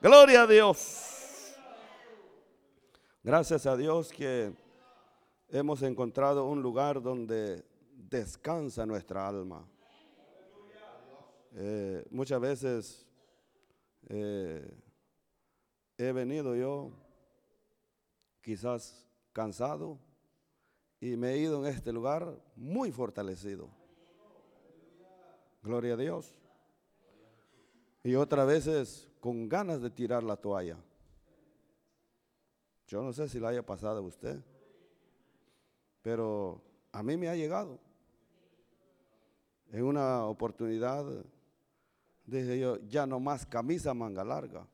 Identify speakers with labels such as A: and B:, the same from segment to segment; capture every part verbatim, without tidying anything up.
A: Gloria a Dios. Gracias a Dios que hemos encontrado un lugar donde descansa nuestra alma. Eh, muchas veces eh, he venido yo quizás cansado y me he ido en este lugar muy fortalecido. Gloria a Dios. Y otras veces con ganas de tirar la toalla. Yo no sé si la haya pasado a usted, pero a mí me ha llegado. En una oportunidad dije yo, ya no más camisa manga larga.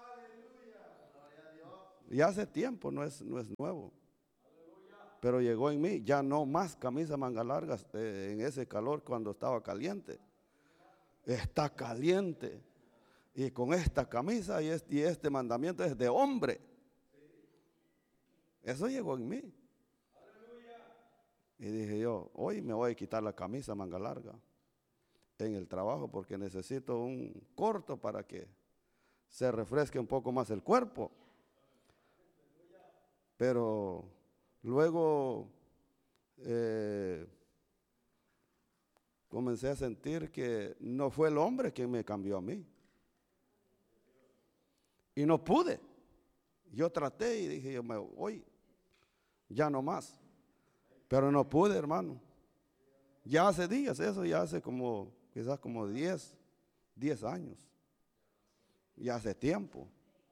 A: Y hace tiempo, no es, no es nuevo. Pero llegó en mí, ya no más camisa manga larga eh, en ese calor cuando estaba caliente. Está caliente. Y con esta camisa y este, y este mandamiento es de hombre. Eso llegó en mí. Y dije yo, hoy me voy a quitar la camisa manga larga en el trabajo porque necesito un corto para que se refresque un poco más el cuerpo. Pero luego eh, comencé a sentir que no fue el hombre quien me cambió a mí. Y no pude. Yo traté y dije, yo me voy, ya no más. Pero no pude, hermano. Ya hace días, eso ya hace como, quizás como diez, diez años. Ya hace tiempo.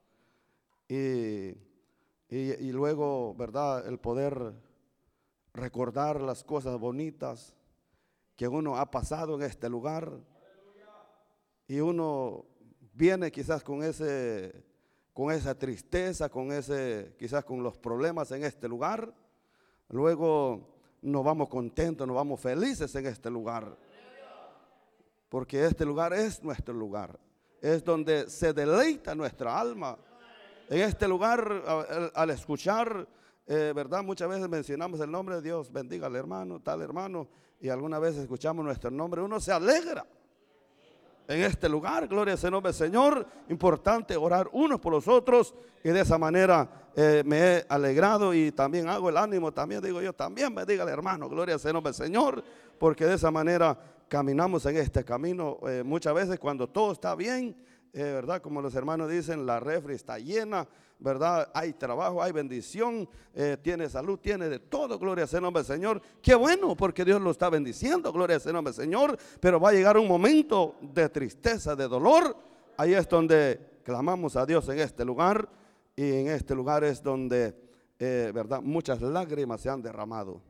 A: Y, y, y luego, ¿verdad? El poder recordar las cosas bonitas que uno ha pasado en este lugar. Y uno viene quizás con ese, con esa tristeza, con ese, quizás con los problemas en este lugar. Luego nos vamos contentos, nos vamos felices en este lugar. Porque este lugar es nuestro lugar. Es donde se deleita nuestra alma. En este lugar, al, al escuchar, eh, ¿verdad? Muchas veces mencionamos el nombre de Dios, bendiga al hermano, tal hermano, y algunas veces escuchamos nuestro nombre, uno se alegra. En este lugar, gloria a ese nombre, Señor. Importante orar unos por los otros y de esa manera eh, me he alegrado y también hago el ánimo, también digo yo, también bendiga al hermano, gloria a ese nombre, Señor, porque de esa manera caminamos en este camino. Eh, muchas veces cuando todo está bien, eh, verdad, como los hermanos dicen, la refri está llena, verdad, hay trabajo, hay bendición, eh, tiene salud, tiene de todo, gloria a ese nombre, Señor. Qué bueno, porque Dios lo está bendiciendo, gloria a ese nombre, Señor. Pero va a llegar un momento de tristeza, de dolor. Ahí es donde clamamos a Dios en este lugar, y en este lugar es donde, eh, verdad, muchas lágrimas se han derramado.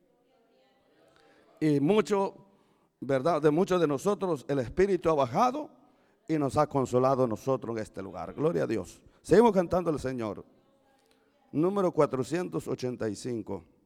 A: Y mucho, verdad, de muchos de nosotros el Espíritu ha bajado y nos ha consolado nosotros en este lugar. Gloria a Dios. Seguimos cantando al Señor. Número cuatrocientos ochenta y cinco.